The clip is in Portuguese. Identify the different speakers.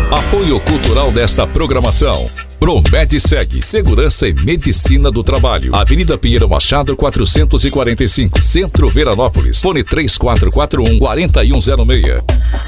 Speaker 1: Apoio cultural desta programação: Promedsegue, Segurança e Medicina do Trabalho. Avenida Pinheiro Machado, 445, Centro Veranópolis. Fone 3441-4106.